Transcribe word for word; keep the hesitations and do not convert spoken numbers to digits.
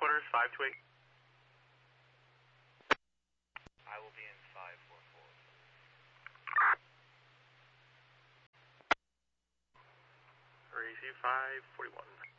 headquarters, five two eight. I will be in five four four. Receive five forty-one.